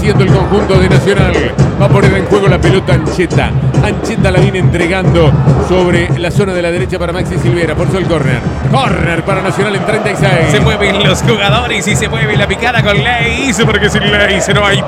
haciendo el conjunto de Nacional. Va a poner en juego la pelota Ancheta. Ancheta la viene entregando sobre la zona de la derecha para Maxi Silvera. Por eso el córner. Córner para Nacional en 36. Se mueven los jugadores y se mueve la picada con Leis, porque sin Leis no hay